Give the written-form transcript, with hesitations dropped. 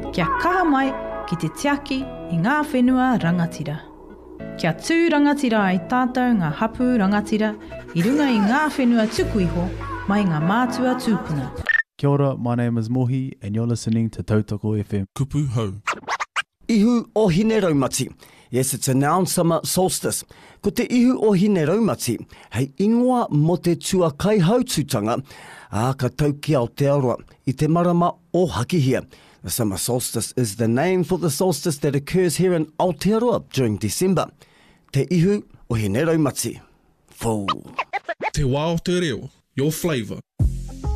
Kia kaha mai ki te tiaki i ngā whenua rangatira. Kia tū rangatira ai tātou ngā hapu rangatira i runga i ngā whenua tuku iho mai ngā mātua tūpuna. Kia ora, my name is Mohi and you're listening to Tautoko FM. Kupu hau. Ihu o hine raumati. Yes, it's a noun summer solstice. Ko te ihu o hine raumati, hei ingoa mo te tua kai haututanga, ka tau ki Aotearoa i te marama o Hakihia. The summer solstice is the name for the solstice that occurs here in Aotearoa during December. Te ihu o hine raumati. Fou. Te wā o te reo, your flavour.